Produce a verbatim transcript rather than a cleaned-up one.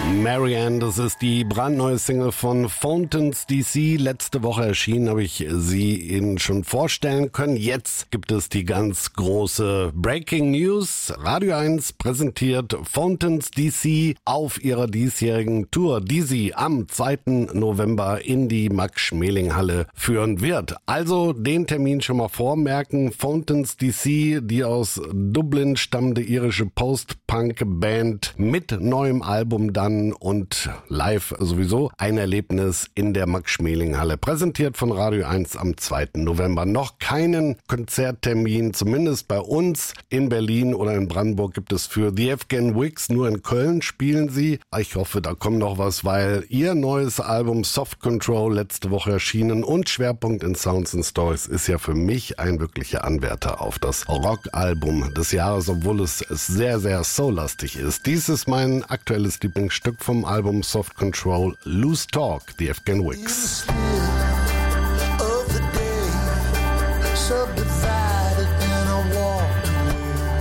Marianne, das ist die brandneue Single von Fountains D C. Letzte Woche erschienen, habe ich sie Ihnen schon vorstellen können. Jetzt gibt es die ganz große Breaking News. Radio eins präsentiert Fountains D C auf ihrer diesjährigen Tour, die sie am zweiten November in die Max-Schmeling-Halle führen wird. Also den Termin schon mal vormerken. Fountains D C, die aus Dublin stammende irische Post-Punk-Band mit neuem Album dann und live sowieso ein Erlebnis in der Max-Schmeling-Halle. Präsentiert von Radio eins am zweiten November. Noch keinen Konzerttermin, zumindest bei uns in Berlin oder in Brandenburg gibt es für The Afghan Wigs. Nur in Köln spielen sie. Ich hoffe, da kommt noch was, weil ihr neues Album Soft Control letzte Woche erschienen und Schwerpunkt in Sounds and Stories ist ja für mich ein wirklicher Anwärter auf das Rock-Album des Jahres, obwohl es sehr, sehr soul-lastig ist. Dies ist mein aktuelles Lieblingsstück vom Album Soft Control, Loose Talk, The Afghan Wigs. Subdivided